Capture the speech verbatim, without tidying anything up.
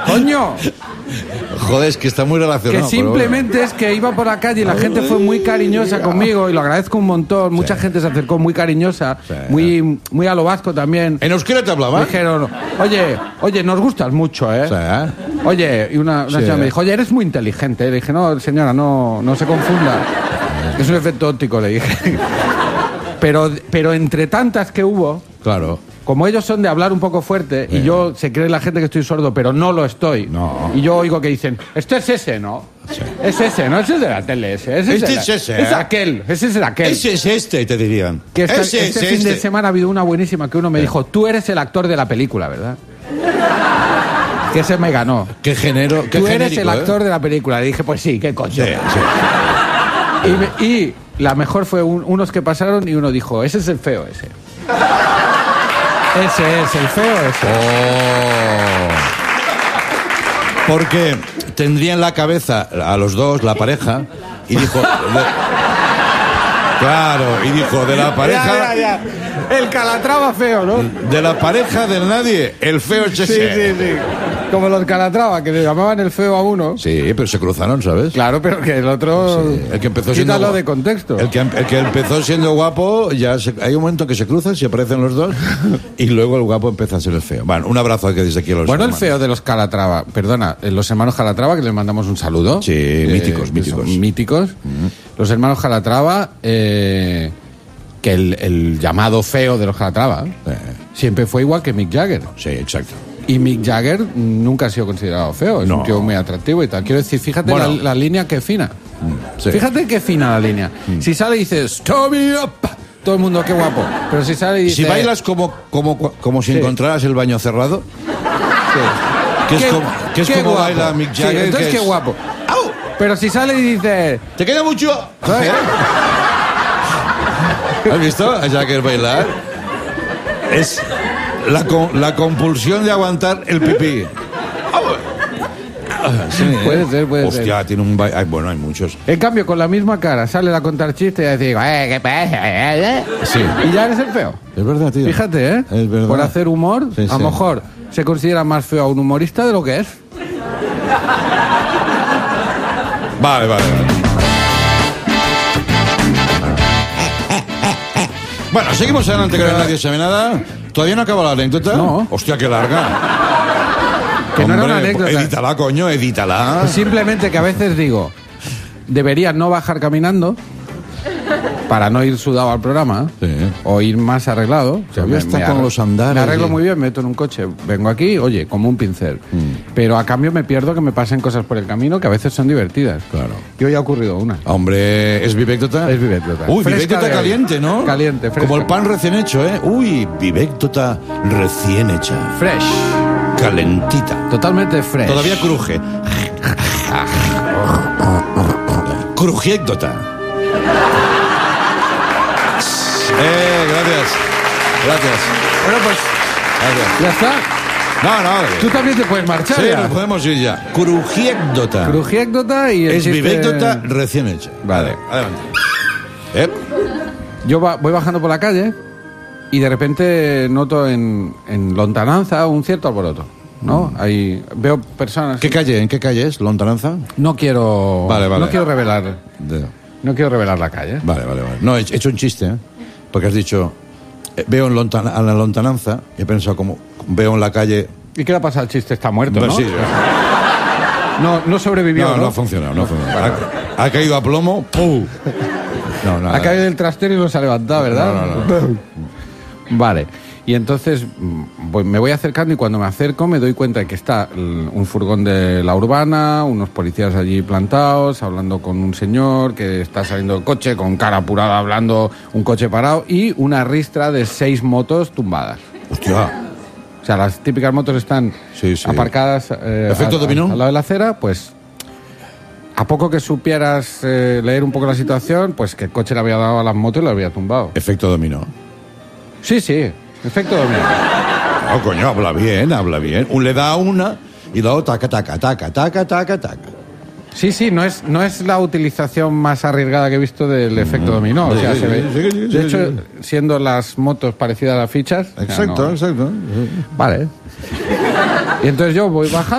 ¡Coño! Joder, es que está muy relacionado. Que simplemente bueno. Es que iba por la calle y la gente fue muy cariñosa conmigo y lo agradezco un montón. Mucha sí. gente se acercó muy cariñosa, sí. muy, muy a lo vasco también. ¿En euskera te hablaba? Dijeron, oye, oye, nos gustas mucho, ¿eh? Sí. Oye, y una, una sí. señora me dijo, oye, eres muy inteligente. Le dije, no, señora, no, no se confunda. Es un efecto óptico, le dije. Pero, pero entre tantas que hubo... Claro. Como ellos son de hablar un poco fuerte Bien. y yo se cree la gente que estoy sordo, pero no lo estoy. No. Y yo oigo que dicen, esto es ese, ¿no? Sí. Es ese, ¿no? Ese es de la tele, ese. ese este es, es la... ese, ¿eh? Es aquel, ese es aquel. Ese es este, te dirían. Que esta, ese este es fin este. de semana ha habido una buenísima que uno me Bien. dijo, tú eres el actor de la película, ¿verdad? Que ese me ganó. Qué género, qué Tú genérico, eres el actor ¿eh? de la película. Le dije, pues sí, qué coño. Sí, sí. Y, me, y la mejor fue un, unos que pasaron y uno dijo, ese es el feo, ese. Ese es el feo, ese. Oh. Porque tendría en la cabeza a los dos, la pareja, y dijo... de, claro, y dijo, de la pareja... Ya, ya, ya. El Calatrava feo, ¿no? De la pareja del nadie, el feo es ese. Sí, sí, sí. Como los Calatrava, que le llamaban el feo a uno. Sí, pero se cruzaron, ¿sabes? Claro, pero que el otro... Sí. El que empezó Quítalo siendo... de contexto. El que, el que empezó siendo guapo, ya se... hay un momento que se cruzan, se aparecen los dos, y luego el guapo empieza a ser el feo. Bueno, un abrazo que desde aquí a los Bueno, hermanos. El feo de los Calatrava, perdona, los hermanos Calatrava, que les mandamos un saludo. Sí, eh, míticos, míticos. Míticos. Mm-hmm. Los hermanos Calatrava... Eh... que el, el llamado feo de los Calatrava eh. siempre fue igual que Mick Jagger. Sí, exacto. Y Mick Jagger nunca ha sido considerado feo, es no. un tío muy atractivo y tal. Quiero decir, fíjate bueno. la, la línea que fina. Mm, sí. Fíjate qué fina la línea. Mm. Si sale y dices, "Stop me up", todo el mundo, qué guapo. Pero si sale y dice... Si bailas como, como, como si sí. encontraras el baño cerrado, sí. que es qué, como, que es como baila Mick Jagger. Sí, entonces que qué es... guapo. ¡Au! Pero si sale y dice... ¿Te queda mucho? ¿Eh? ¿Has visto a Jagger bailar? Es la, la compulsión de aguantar el pipí. Sí, ¿eh? Puede ser, puede Hostia, ser. Hostia, tiene un baile. Bueno, hay muchos. En cambio, con la misma cara, sale a contar chistes y digo, eh, ¿qué pasa? Sí. Y ya eres el feo. Es verdad, tío. Fíjate, ¿eh? Es verdad. Por hacer humor, sí, a lo sí. mejor se considera más feo a un humorista de lo que es. Vale, vale, vale. Bueno, seguimos adelante que nadie sabe nada. ¿Todavía no acaba la anécdota? No. Hostia, qué larga. Que Hombre, no era una anécdota. Edítala, coño, edítala. Simplemente que a veces digo, debería no bajar caminando para no ir sudado al programa, sí. o ir más arreglado. O sea, me, está me con arreglo, los andares. Me arreglo y... muy bien, me meto en un coche, vengo aquí, oye, como un pincel. Mm. Pero a cambio me pierdo que me pasen cosas por el camino que a veces son divertidas. Claro. Y hoy ha ocurrido una. Hombre, ¿es vivéctota? Es vivéctota. Uy, fresca vivéctota caliente, ¿no? Caliente, fresca. Como el pan recién hecho, ¿eh? Uy, vivéctota recién hecha. Fresh. Calentita. Totalmente fresh. Todavía cruje. Crujiéctota. Eh, gracias. Gracias. Bueno, pues. Gracias. ¿Ya está? No, no. Tú también te puedes marchar. Sí, ya. nos podemos ir ya. Crujiéctota. Crujiéctota y el es chiste... vivéctota recién hecha. Vale. Adelante. ¿Eh? Yo va, voy bajando por la calle y de repente noto en, en lontananza un cierto alboroto, ¿no? Mm. Ahí veo personas... ¿Qué calle? ¿En qué calle es? ¿Lontananza? No quiero... Vale, vale. No quiero revelar... De... No quiero revelar la calle. Vale, vale, vale. No, he hecho un chiste, ¿eh? Porque has dicho... Eh, veo en lontana, a la lontananza y he pensado como... Veo en la calle... ¿Y qué le ha pasado al chiste? Está muerto, pues ¿no? Sí. No, no sobrevivió, ¿no? No, no ha funcionado, no ha funcionado. Ha, ha caído a plomo... ¡Pum! No, nada. Ha caído del trastero y no se ha levantado, ¿verdad? No, no, no. Vale. Y entonces voy, me voy acercando y cuando me acerco me doy cuenta de que está un furgón de la urbana, unos policías allí plantados, hablando con un señor que está saliendo del coche con cara apurada, hablando, un coche parado y una ristra de seis motos tumbadas. ¡Hostia! O sea, las típicas motos están sí, sí. aparcadas eh, ¿Efecto al, dominó? al lado de la acera, pues... A poco que supieras eh, leer un poco la situación, pues que el coche le había dado a las motos y lo había tumbado. Efecto dominó. Sí, sí, efecto dominó. No, coño, habla bien, habla bien. Un le da a una y luego taca, taca, taca, taca, taca, taca. Sí, sí, no es, no es la utilización más arriesgada que he visto del mm. efecto dominó. O sea, sí, se ve. Sí, sí, sí, de hecho, sí. siendo las motos parecidas a las fichas... Exacto, o sea, no... exacto. Vale. Y entonces yo voy bajando.